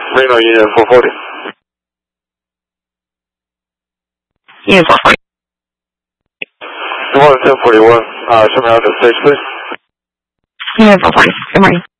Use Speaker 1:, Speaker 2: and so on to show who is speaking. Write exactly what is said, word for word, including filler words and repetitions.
Speaker 1: Reno, Unit four forty.
Speaker 2: Unit four forty.
Speaker 1: Good morning, ten forty-one. Uh, show me out the stage, please.
Speaker 2: Unit four forty. Good morning.